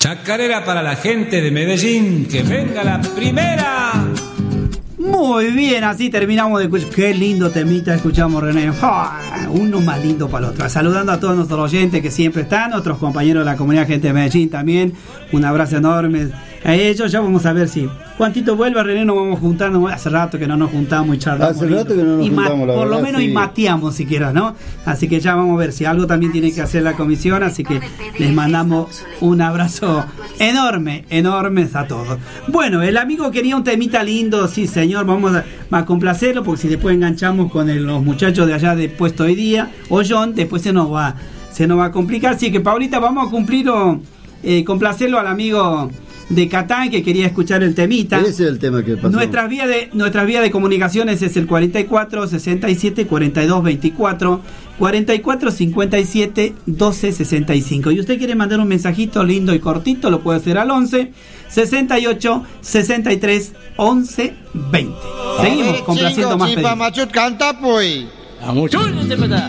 Chacarera para la gente de Medellín, que venga la primera. Muy bien, así terminamos de escuchar. Qué lindo temita escuchamos, René. Uno más lindo para el otro. Saludando a todos nuestros oyentes que siempre están, otros compañeros de la comunidad gente de Medellín también. Un abrazo enorme a ellos. Ya vamos a ver si Juantito vuelve, René, nos vamos juntando. Hace rato que no nos juntamos y charlamos. Hace rato que no nos juntamos, la por lo verdad, menos sí. y mateamos siquiera, ¿no? Así que ya vamos a ver si algo también tiene que hacer la comisión. Así que les mandamos un abrazo enorme a todos. Bueno, el amigo quería un temita lindo, sí señor, vamos a complacerlo, porque si después enganchamos con los muchachos de allá de Puesto Hoy Día, o John, después se nos va a complicar. Así que Paulita, vamos a complacerlo al amigo de Catán, que quería escuchar el temita. Ese es el tema que pasó. Nuestras vías de comunicaciones es el 44 67 42 24, 44 57 12 65. Y usted quiere mandar un mensajito lindo y cortito, lo puede hacer al 11 68 63 11 20. Seguimos complaciendo más pedidos. Canta pues. A mucho.